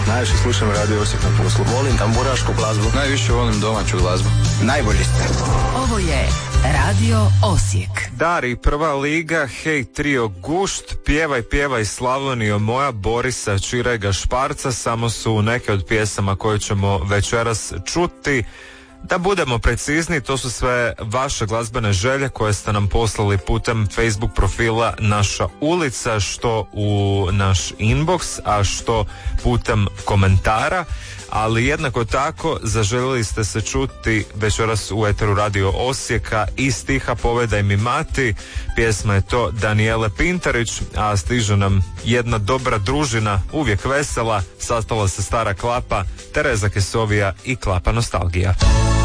Najviše slušam Radio Osijek na poslu. Volim tamburašku glazbu. Najviše volim domaću glazbu. Najbolji ste. Ovo je Radio Osijek. Dari, prva liga, hej trio Gušt, pjevaj Slavonijo moja, Borisa Čirega Šparca, samo su neke od pjesama koje ćemo večeras čuti. Da budemo precizni, to su sve vaše glazbene želje koje ste nam poslali putem Facebook profila Naša ulica, što u naš inbox, a što putem komentara. Ali jednako tako zaželjeli ste se čuti večeras u eteru Radio Osijeka i stiha Povedaj mi mati. Pjesma je to Danijele Pintarić, a stiže nam jedna dobra družina, uvijek vesela, sastala se stara klapa, Tereza Kesovija i klapa Nostalgija.